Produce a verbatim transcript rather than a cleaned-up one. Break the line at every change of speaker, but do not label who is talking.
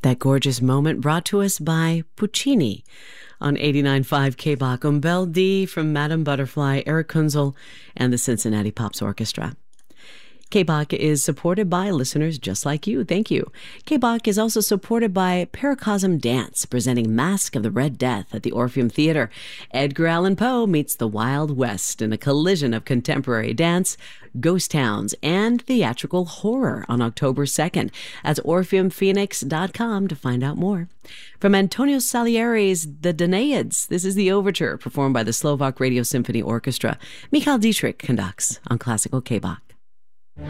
That gorgeous moment brought to us by Puccini on eighty-nine point five K B A C. Umbel D from Madame Butterfly, Eric Kunzel, and the Cincinnati Pops Orchestra. K B A C is supported by listeners just like you. Thank you. K B A C is also supported by Paracosm Dance, presenting Mask of the Red Death at the Orpheum Theater. Edgar Allan Poe meets the Wild West in a collision of contemporary dance, ghost towns, and theatrical horror on October second. That's orpheum phoenix dot com to find out more. From Antonio Salieri's The Danaids, this is the overture performed by the Slovak Radio Symphony Orchestra. Michal Dietrich conducts on Classical K B A C.